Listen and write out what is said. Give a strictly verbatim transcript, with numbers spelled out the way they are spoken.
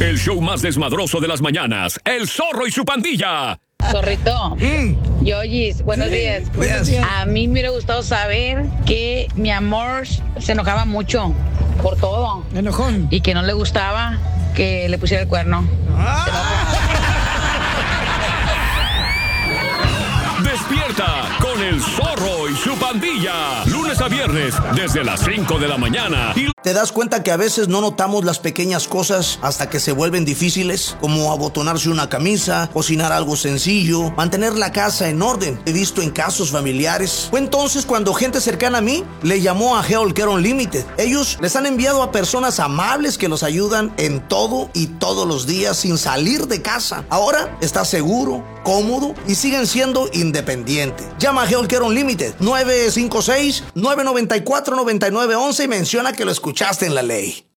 El show más desmadroso de las mañanas. El Zorro y su pandilla. Zorrito, Mm. Yoyis, buenos Sí, días. buenos días. A mí me hubiera gustado saber que mi amor se enojaba mucho por todo Enojón. y que no le gustaba que le pusiera el cuerno. Despierta con el Zorro y su pandilla. Lunes a viernes, desde las cinco de la mañana. Y ¿Te das cuenta que a veces no notamos las pequeñas cosas hasta que se vuelven difíciles? Como abotonarse una camisa, cocinar algo sencillo, mantener la casa en orden. He visto en casos familiares. Fue entonces cuando gente cercana a mí le llamó a Health Care Unlimited. Ellos les han enviado a personas amables que los ayudan en todo y todos los días sin salir de casa. Ahora está seguro, cómodo y siguen siendo independientes. Llama a Health Care Unlimited nueve cinco seis, nueve nueve cuatro, nueve nueve uno uno y menciona que lo escuchaste en La Ley.